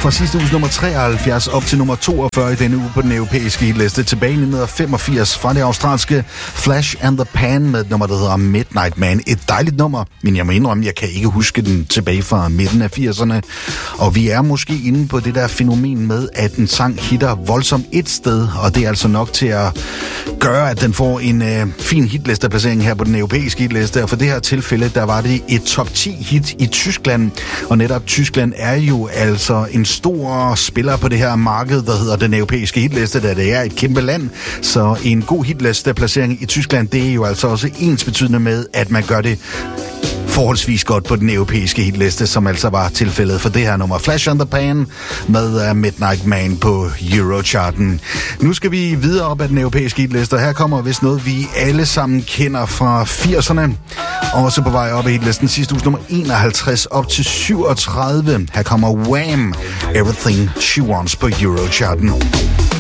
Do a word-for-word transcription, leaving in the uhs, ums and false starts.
fra sidste uges nummer treoghalvfjerds op til nummer toogfyrre i denne uge på den europæiske hitliste. Tilbage i nitten femogfirs fra det australske Flash and the Pan med et nummer, der hedder Midnight Man. Et dejligt nummer, men jeg må indrømme, jeg kan ikke huske den tilbage fra midten af firserne. Og vi er måske inde på det der fænomen med, at en sang hitter voldsomt et sted, og det er altså nok til at gøre, at den får en øh, fin hitlisteplacering her på den europæiske hitliste. Og for det her tilfælde, der var det et top ti hit i Tyskland, og netop Tyskland er jo altså en stor spiller på det her marked, der hedder den europæiske hitliste, da det er et kæmpe land. Så en god hitlisteplacering i Tyskland, det er jo altså også ensbetydende med, at man gør det forholdsvis godt på den europæiske hitliste, som altså var tilfældet for det her nummer. Flash on the Pan med uh, Midnight Man på Eurocharten. Nu skal vi videre op ad den europæiske hitliste, og her kommer vist noget, vi alle sammen kender fra firserne. Også på vej op ad hitlisten, sidste uges nummer enoghalvtreds op til syvogtredive. Her kommer Wham! Everything She Wants på Eurocharten.